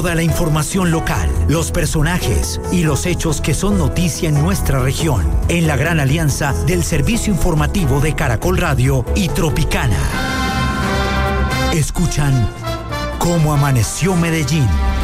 Toda la información local, los personajes y los hechos que son noticia en nuestra región, en la gran alianza del servicio informativo de Caracol Radio y Tropicana. Escuchan Cómo Amaneció Medellín